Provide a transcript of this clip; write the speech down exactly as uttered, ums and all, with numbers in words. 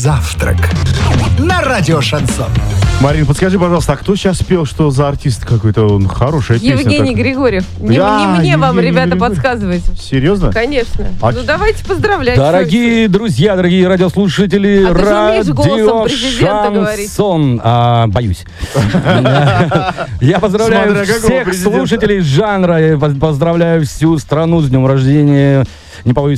Завтрак на радио Шансон. Марин, подскажи, пожалуйста, а кто сейчас пел, что за артист какой-то? Он хорошая песня. Евгений так. Григорьев. Не, Я, не мне вам, Евгений ребята, Григорьев. подсказывать. Серьезно? Конечно. А ну ч- давайте поздравлять. Дорогие друзья, дорогие радиослушатели, А ты же умеешь голосом радио президента говорить? Шансон. А, боюсь. Я поздравляю Смотря какого всех президента. слушателей жанра, я поздравляю всю страну с днем рождения. Не побоюсь